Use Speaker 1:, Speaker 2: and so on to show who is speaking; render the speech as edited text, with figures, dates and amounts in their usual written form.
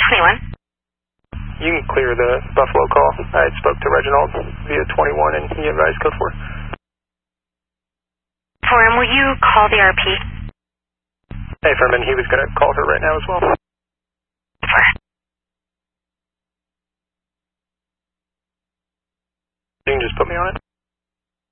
Speaker 1: 21.
Speaker 2: You can clear the Buffalo call. I spoke to Reginald via 21 and he advised code 4.
Speaker 1: Forum, will you call the RP?
Speaker 2: Hey, Furman, he was going to call her right now as well. You can just put me on it.